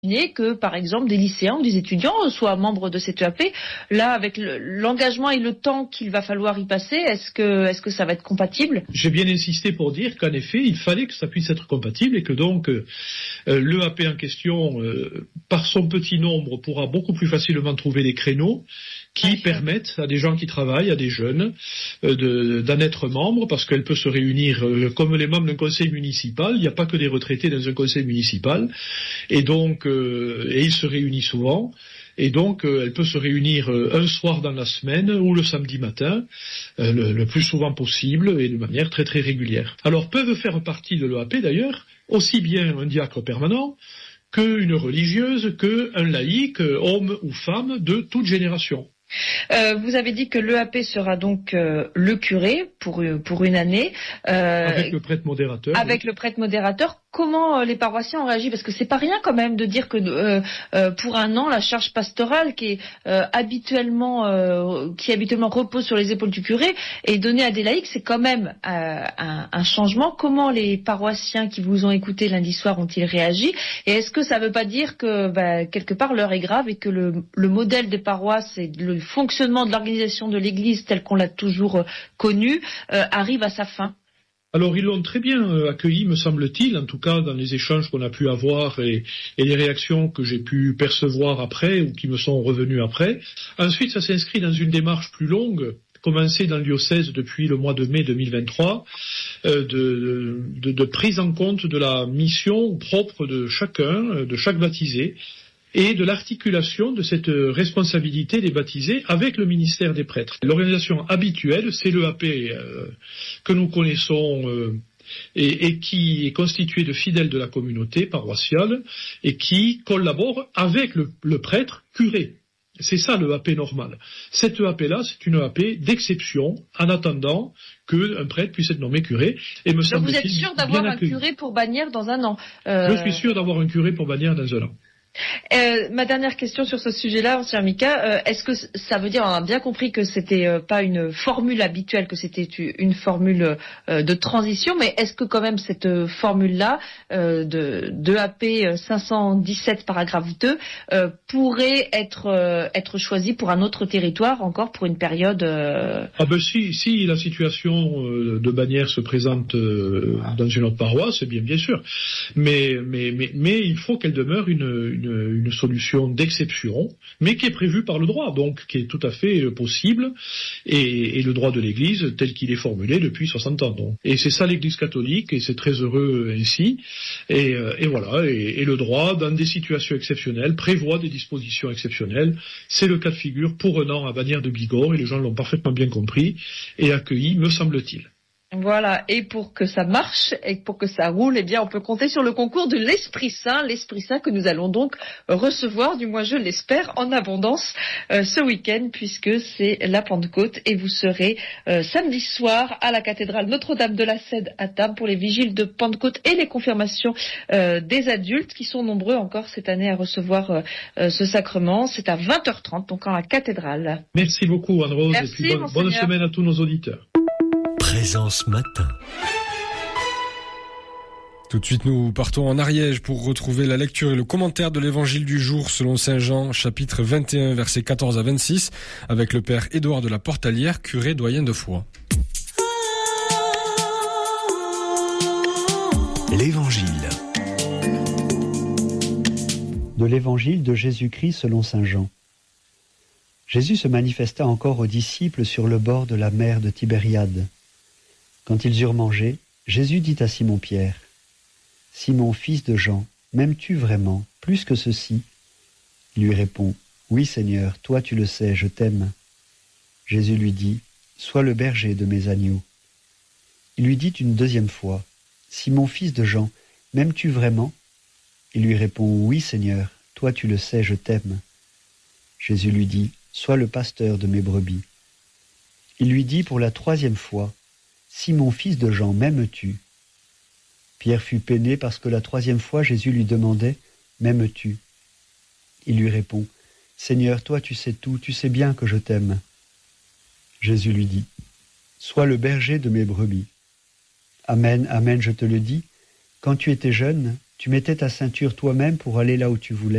que, par exemple, des lycéens ou des étudiants soient membres de cette EAP. Là, avec l'engagement et le temps qu'il va falloir y passer, est-ce que ça va être compatible? J'ai bien insisté pour dire qu'en effet, il fallait que ça puisse être compatible et que donc l'EAP en question, par son petit nombre, pourra beaucoup plus facilement trouver des créneaux qui permettent à des gens qui travaillent, à des jeunes, d'en être membres, parce qu'elle peut se réunir comme les membres d'un conseil municipal. Il n'y a pas que des retraités dans un conseil municipal, et donc et ils se réunissent souvent. Et donc, elle peut se réunir un soir dans la semaine ou le samedi matin, le plus souvent possible et de manière très très régulière. Alors, peuvent faire partie de l'EAP d'ailleurs, aussi bien un diacre permanent qu'une religieuse, qu'un laïc, homme ou femme de toute génération. Vous avez dit que l'EAP sera donc le curé pour une année. Avec le prêtre modérateur. Avec le prêtre modérateur. Comment les paroissiens ont réagi? Parce que c'est pas rien quand même de dire que pour un an, la charge pastorale qui habituellement repose sur les épaules du curé est donnée à des laïcs, c'est quand même un changement. Comment les paroissiens qui vous ont écouté lundi soir ont-ils réagi? Et est-ce que ça veut pas dire que quelque part l'heure est grave et que le modèle des paroisses et le fonctionnement de l'organisation de l'Église tel qu'on l'a toujours connu arrive à sa fin? Alors ils l'ont très bien accueilli, me semble-t-il, en tout cas dans les échanges qu'on a pu avoir et les réactions que j'ai pu percevoir après ou qui me sont revenues après. Ensuite, ça s'inscrit dans une démarche plus longue, commencée dans le diocèse depuis le mois de mai 2023, de prise en compte de la mission propre de chacun, de chaque baptisé, et de l'articulation de cette responsabilité des baptisés avec le ministère des prêtres. L'organisation habituelle, c'est l'EAP que nous connaissons et qui est constituée de fidèles de la communauté paroissiale et qui collabore avec le prêtre curé. C'est ça l'EAP normal. Cette EAP-là, c'est une EAP d'exception en attendant qu'un prêtre puisse être nommé curé. Et me semble-t-il, vous êtes sûr d'avoir un curé pour Bagnères dans un an? Je suis sûr d'avoir un curé pour Bagnères dans un an. Ma dernière question sur ce sujet-là, ancien Mika, est-ce que ça veut dire, on a bien compris que c'était pas une formule habituelle, que c'était une formule de transition, mais est-ce que quand même cette formule-là de AP 517 paragraphe 2 pourrait être choisie pour un autre territoire encore pour une période si la situation de Bagnères se présente dans une autre paroisse, bien sûr, mais il faut qu'elle demeure une solution d'exception, mais qui est prévue par le droit, donc qui est tout à fait possible, et le droit de l'Église tel qu'il est formulé depuis 60 ans. Donc. Et c'est ça l'Église catholique, et c'est très heureux ainsi, et voilà, et le droit, dans des situations exceptionnelles, prévoit des dispositions exceptionnelles. C'est le cas de figure pour un an à Bagnères de Bigorre, et les gens l'ont parfaitement bien compris, et accueilli, me semble-t-il. Voilà, et pour que ça marche et pour que ça roule, eh bien, on peut compter sur le concours de l'Esprit Saint que nous allons donc recevoir, du moins je l'espère, en abondance ce week-end, puisque c'est la Pentecôte et vous serez samedi soir à la cathédrale Notre-Dame de la Cède à Tarbes pour les vigiles de Pentecôte et les confirmations des adultes qui sont nombreux encore cette année à recevoir ce sacrement. C'est à 20h30, donc en la cathédrale. Merci beaucoup Anne-Rose, Merci, et puis bonne semaine à tous nos auditeurs. Présence matin. Tout de suite, nous partons en Ariège pour retrouver la lecture et le commentaire de l'évangile du jour selon Saint Jean, chapitre 21, versets 14 à 26, avec le père Édouard de la Portalière, curé doyen de foi. L'évangile. De l'évangile de Jésus-Christ selon Saint Jean. Jésus se manifesta encore aux disciples sur le bord de la mer de Tibériade. Quand ils eurent mangé, Jésus dit à Simon-Pierre, « Simon, fils de Jean, m'aimes-tu vraiment, plus que ceci ?» Il lui répond, « Oui, Seigneur, toi tu le sais, je t'aime. » Jésus lui dit, « Sois le berger de mes agneaux. » Il lui dit une deuxième fois, « Simon, fils de Jean, m'aimes-tu vraiment ?» Il lui répond, « Oui, Seigneur, toi tu le sais, je t'aime. » Jésus lui dit, « Sois le pasteur de mes brebis. » Il lui dit pour la troisième fois, « Simon, fils de Jean, m'aimes-tu » Pierre fut peiné parce que la troisième fois Jésus lui demandait, « M'aimes-tu » Il lui répond, « Seigneur, toi tu sais tout, tu sais bien que je t'aime. » Jésus lui dit, « Sois le berger de mes brebis. Amen, amen, je te le dis, quand tu étais jeune, tu mettais ta ceinture toi-même pour aller là où tu voulais.